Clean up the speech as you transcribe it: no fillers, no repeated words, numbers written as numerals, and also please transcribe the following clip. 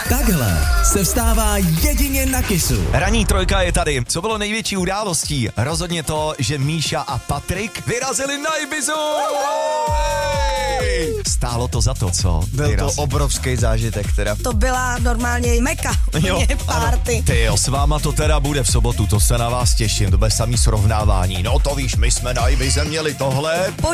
Takhle se vstává jedině na Kissu. Ranní trojka je tady. Co bylo největší událostí? Rozhodně to, že Míša a Patrik vyrazili na Ibizu. Stálo to za to, co? Byl to obrovský zážitek teda. To byla normálně meka, party. Ty jo, s váma to teda bude v sobotu, to se na vás těším, to bude samý srovnávání. No to víš, my jsme na Ibize měli tohle.